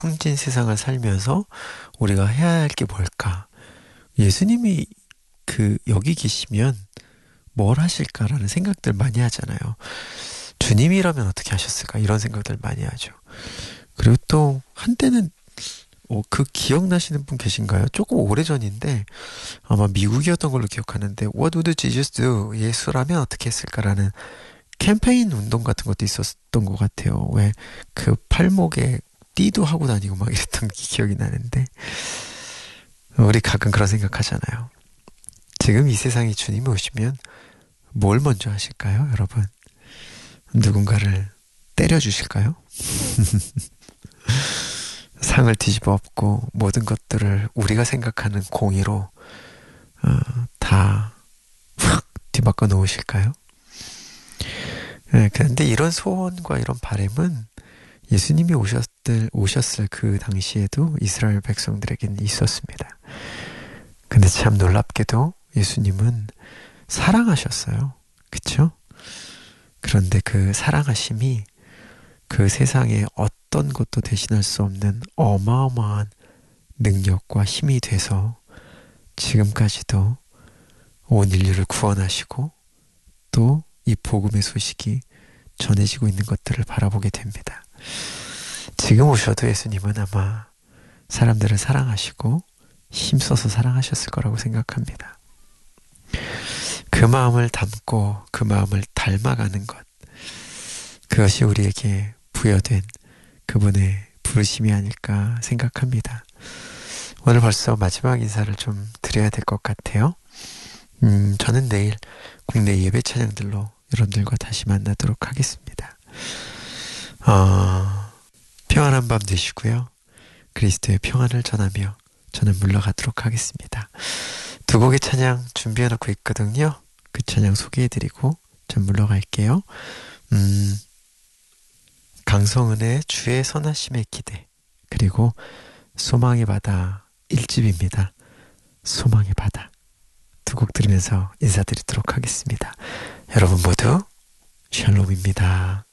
풍진 세상을 살면서 우리가 해야 할 게 뭘까? 예수님이 여기 계시면 뭘 하실까라는 생각들 많이 하잖아요. 주님이라면 어떻게 하셨을까? 이런 생각들 많이 하죠. 그리고 또 한때는 그 기억나시는 분 계신가요? 조금 오래전인데 아마 미국이었던 걸로 기억하는데 What would Jesus do? 예수라면 어떻게 했을까라는 캠페인 운동 같은 것도 있었던 것 같아요. 왜 그 팔목에 띠도 하고 다니고 막 이랬던 게 기억이 나는데 우리 가끔 그런 생각하잖아요. 지금 이 세상에 주님이 오시면 뭘 먼저 하실까요, 여러분? 누군가를 때려주실까요? 상을 뒤집어 엎고 모든 것들을 우리가 생각하는 공의로 다 확 뒤바꿔 놓으실까요? 네, 그런데 이런 소원과 이런 바람은 예수님이 오셨을 그 당시에도 이스라엘 백성들에게는 있었습니다. 근데 참 놀랍게도 예수님은 사랑하셨어요. 그쵸? 그런데 그 사랑하심이 그 세상에 어떤 것도 대신할 수 없는 어마어마한 능력과 힘이 돼서 지금까지도 온 인류를 구원하시고 또 이 복음의 소식이 전해지고 있는 것들을 바라보게 됩니다. 지금 오셔도 예수님은 아마 사람들을 사랑하시고 힘써서 사랑하셨을 거라고 생각합니다. 그 마음을 담고 그 마음을 닮아가는 것, 그것이 우리에게 부여된 그분의 부르심이 아닐까 생각합니다. 오늘 벌써 마지막 인사를 좀 드려야 될 것 같아요. 저는 내일 국내 예배 찬양들로 여러분들과 다시 만나도록 하겠습니다. 평안한 밤 되시고요. 그리스도의 평안을 전하며 저는 물러가도록 하겠습니다. 두 곡의 찬양 준비해놓고 있거든요. 그 찬양 소개해드리고 전 물러갈게요. 강성은의 주의 선하심의 기대, 그리고 소망의 바다 1집입니다. 소망의 바다. 두 곡 들으면서 인사드리도록 하겠습니다. 여러분 모두 샬롬입니다.